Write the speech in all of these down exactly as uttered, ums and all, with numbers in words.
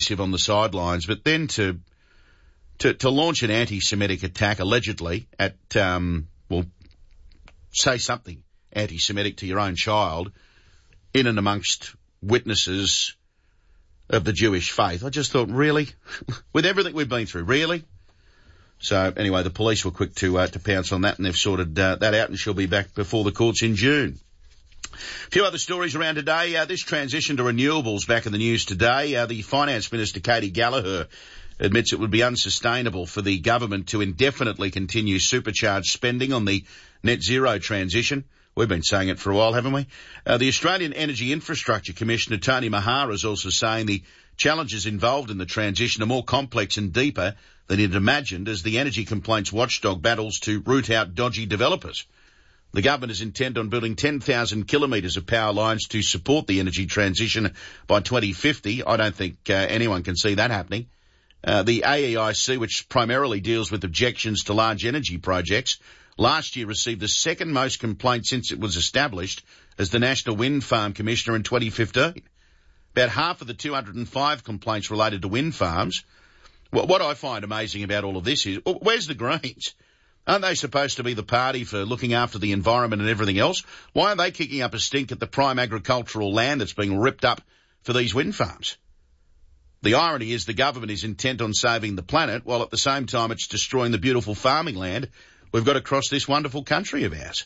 abrasive on the sidelines, but then to to, to launch an anti-Semitic attack allegedly at, um, well, say something anti-Semitic to your own child in and amongst witnesses of the Jewish faith. I just thought, really? With everything we've been through, really? So anyway, the police were quick to uh, to pounce on that, and they've sorted uh, that out, and she'll be back before the courts in June. A few other stories around today. Uh, this transition to renewables back in the news today. Uh, the Finance Minister, Katie Gallagher, admits it would be unsustainable for the government to indefinitely continue supercharged spending on the net zero transition. We've been saying it for a while, haven't we? Uh, the Australian Energy Infrastructure Commissioner, Tony Mahara, is also saying the challenges involved in the transition are more complex and deeper than he'd imagined as the energy complaints watchdog battles to root out dodgy developers. The government is intent on building ten thousand kilometres of power lines to support the energy transition by twenty fifty. I don't think uh, anyone can see that happening. Uh, the A E I C, which primarily deals with objections to large energy projects, last year received the second most complaints since it was established as the National Wind Farm Commissioner in twenty fifteen. About half of the two hundred five complaints related to wind farms. Well, what I find amazing about all of this is, well, where's the Greens? Aren't they supposed to be the party for looking after the environment and everything else? Why aren't they kicking up a stink at the prime agricultural land that's being ripped up for these wind farms? The irony is the government is intent on saving the planet, while at the same time it's destroying the beautiful farming land we've got across this wonderful country of ours.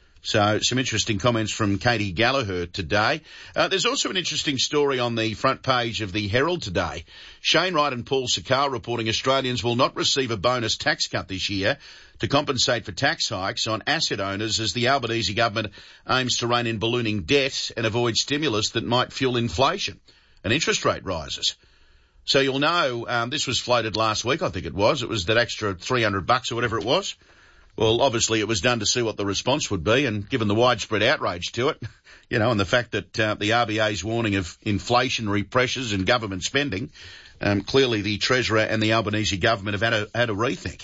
So some interesting comments from Katie Gallagher today. Uh, there's also an interesting story on the front page of the Herald today. Shane Wright and Paul Sakar reporting Australians will not receive a bonus tax cut this year to compensate for tax hikes on asset owners as the Albanese government aims to rein in ballooning debt and avoid stimulus that might fuel inflation and interest rate rises. So you'll know, um, this was floated last week, I think it was. It was that extra three hundred bucks or whatever it was. Well, obviously it was done to see what the response would be, and given the widespread outrage to it, you know, and the fact that uh, the R B A's warning of inflationary pressures and government spending, um, clearly the Treasurer and the Albanese government have had a, had a rethink.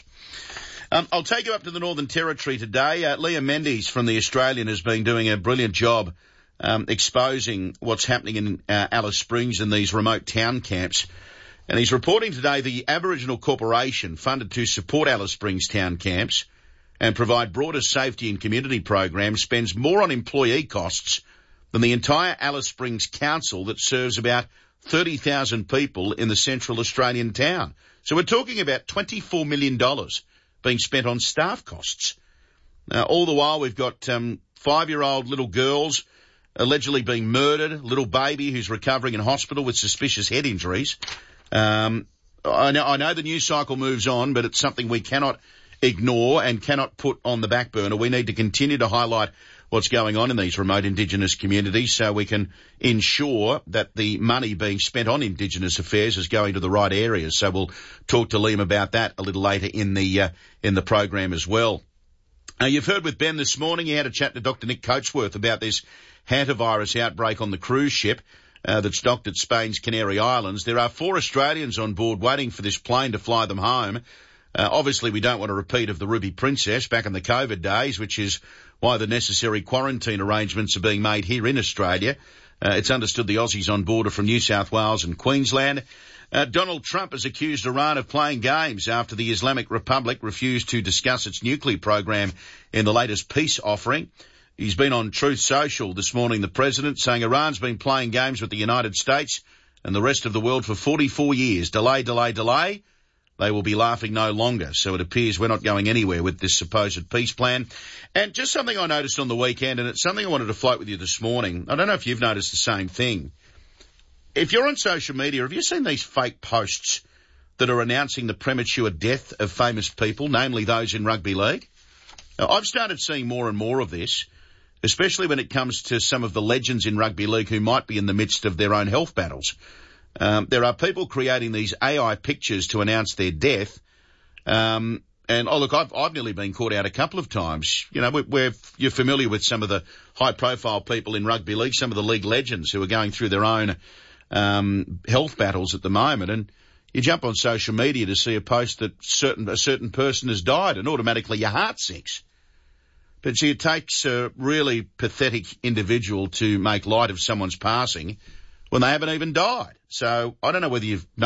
Um, I'll take you up to the Northern Territory today. Uh, Liam Mendes from The Australian has been doing a brilliant job um, exposing what's happening in uh, Alice Springs and these remote town camps. And he's reporting today the Aboriginal Corporation, funded to support Alice Springs town camps and provide broader safety and community programs, spends more on employee costs than the entire Alice Springs Council that serves about thirty thousand people in the central Australian town. So we're talking about twenty-four million dollars being spent on staff costs. Now, all the while we've got um, five-year-old little girls allegedly being murdered, a little baby who's recovering in hospital with suspicious head injuries. Um, I know, I know the news cycle moves on, but it's something we cannot ignore and cannot put on the back burner. We need to continue to highlight what's going on in these remote Indigenous communities so we can ensure that the money being spent on Indigenous affairs is going to the right areas. So we'll talk to Liam about that a little later in the uh, in the program as well. Uh, you've heard with Ben this morning, he had a chat to Doctor Nick Coatsworth about this hantavirus outbreak on the cruise ship uh, that's docked at Spain's Canary Islands. There are four Australians on board waiting for this plane to fly them home. Uh, obviously, we don't want a repeat of the Ruby Princess back in the COVID days, which is why the necessary quarantine arrangements are being made here in Australia. Uh, it's understood the Aussies on board are from New South Wales and Queensland. Uh, Donald Trump has accused Iran of playing games after the Islamic Republic refused to discuss its nuclear program in the latest peace offering. He's been on Truth Social this morning, the president, saying Iran's been playing games with the United States and the rest of the world for forty-four years. Delay, delay, delay. They will be laughing no longer. So it appears we're not going anywhere with this supposed peace plan. And just something I noticed on the weekend, and it's something I wanted to float with you this morning. I don't know if you've noticed the same thing. If you're on social media, have you seen these fake posts that are announcing the premature death of famous people, namely those in rugby league? Now, I've started seeing more and more of this, especially when it comes to some of the legends in rugby league who might be in the midst of their own health battles. Um, there are people creating these A I pictures to announce their death. Um, and, oh, look, I've, I've nearly been caught out a couple of times. You know, where you're familiar with some of the high-profile people in rugby league, some of the league legends who are going through their own um, health battles at the moment. And you jump on social media to see a post that certain a certain person has died, and automatically your heart sinks. But see, it takes a really pathetic individual to make light of someone's passing when they haven't even died. So I don't know whether you've